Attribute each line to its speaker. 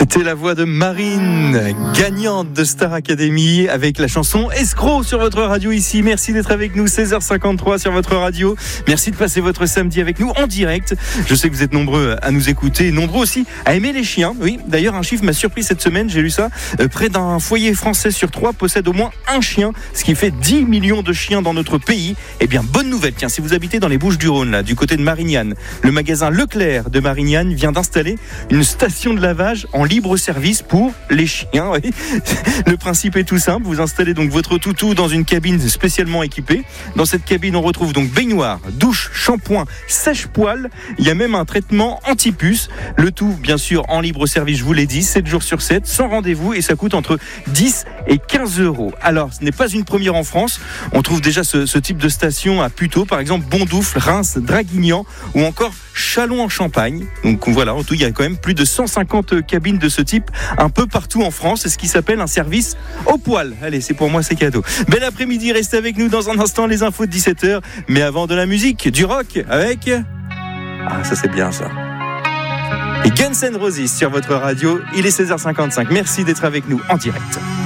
Speaker 1: C'était la voix de Marine, gagnante de Star Academy, avec la chanson Escroc sur votre radio ici. Merci d'être avec nous, 16h53 sur votre radio. Merci de passer votre samedi avec nous en direct. Je sais que vous êtes nombreux à nous écouter, nombreux aussi à aimer les chiens. Oui, d'ailleurs, un chiffre m'a surpris cette semaine, j'ai lu ça. Près d'un foyer français sur 3 possède au moins un chien, ce qui fait 10 millions de chiens dans notre pays. Eh bien, bonne nouvelle, tiens, si vous habitez dans les Bouches-du-Rhône, là, du côté de Marignane, le magasin Leclerc de Marignane vient d'installer une station de lavage en libre service pour les chiens. Oui. Le principe est tout simple, vous installez donc votre toutou dans une cabine spécialement équipée. Dans cette cabine, on retrouve donc baignoire, douche, shampoing, sèche-poil. Il y a même un traitement anti-puce. Le tout, bien sûr, en libre service, je vous l'ai dit, 7 jours sur 7, sans rendez-vous, et ça coûte entre 10 et 15 euros. Alors, ce n'est pas une première en France. On trouve déjà ce type de station à Puteaux, par exemple, Bondoufle, Reims, Draguignan, ou encore Châlons en Champagne. Donc voilà, en tout, il y a quand même plus de 150 cabines de ce type un peu partout en France. C'est ce qui s'appelle un service au poil. Allez, c'est pour moi, c'est cadeau. Bel après-midi, restez avec nous dans un instant, les infos de 17h. Mais avant, de la musique, du rock avec... Ah, ça c'est bien ça. Et Guns N' Roses sur votre radio. Il est 16h55. Merci d'être avec nous en direct.